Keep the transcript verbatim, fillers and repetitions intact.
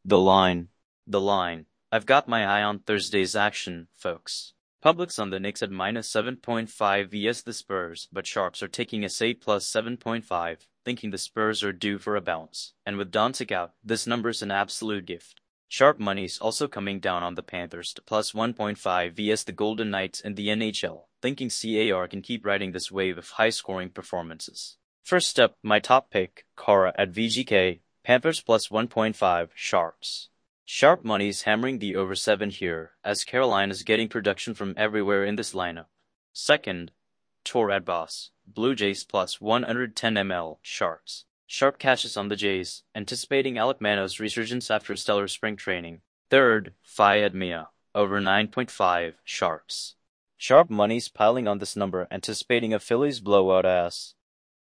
The line. The line. I've got my eye on Thursday's action, folks. Publix on the Knicks at minus seven point five vs the Spurs, but sharps are taking a say plus seven point five, thinking the Spurs are due for a bounce. And with Doncic out, this number's an absolute gift. Sharp money's also coming down on the Panthers to plus one point five vs the Golden Knights in the N H L, thinking C A R can keep riding this wave of high-scoring performances. First up, my top pick, Kara at V G K, Panthers plus one point five, sharps. Sharp money's hammering the over seven here, as Carolina's getting production from everywhere in this lineup. Second, Tor at Boss, Blue Jays plus one hundred ten milliliters, sharps. Sharp cashes on the Jays, anticipating Alek Manoah's resurgence after stellar spring training. Third, Fi at Mia, over nine point five, sharps. Sharp money's piling on this number, anticipating a Phillies blowout ass.